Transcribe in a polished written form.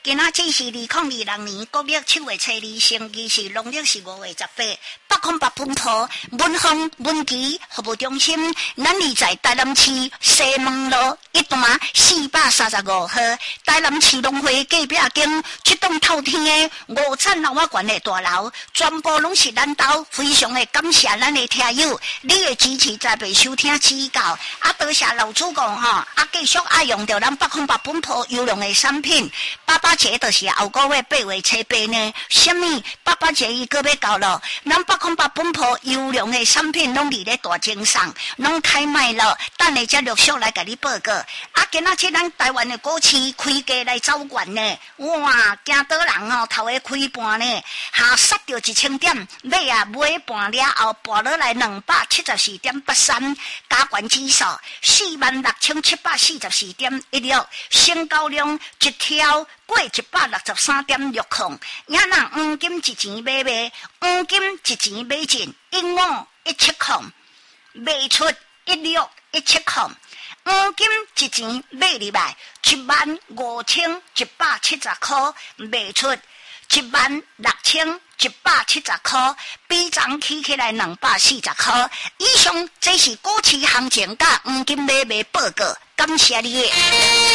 今仔这是2026年国历7月初2，星期是农历是5月18。北空北奔波，文峰文基服务中心，咱立在台南市西门路一段435号，台南市农会隔壁间这栋透天的5层楼啊悬的大楼，全部拢是咱兜，非常的感谢咱的听友，你的支持才袂收听指教，啊，多谢老主讲吼，啊，继续爱用着咱北空北奔波优良的产品。爸爸节就是后个月8月初8呢，什么爸爸节伊个要到了，咱北空北奔波优良的产品拢伫咧大精上，拢开卖了，等下才陆续来甲你报告。啊，今仔日咱台湾的股市开价来走悬呢，哇，惊倒人哦，头个开盘呢，下杀着1000点，尾啊买盘了后，拔落来274.83，加权指数46744.16，成交量一条过163.60，也人黄金一钱买卖，黄金一钱买进15170，卖出16170，黄金一钱买入来15170块，卖出16170块，比昨起来240块。以上这是股市行情甲黄金买卖报告，感谢你。